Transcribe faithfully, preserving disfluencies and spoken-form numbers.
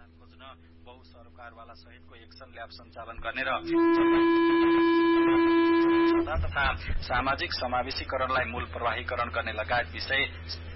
समाधान खोज्न बहुसरोकारवाला सहितको एक्सन ल्याब सञ्चालन गर्ने र तथा सामाजिक समावेशीकरणलाई मूल प्रवाहीकरण गर्ने लगायत विषय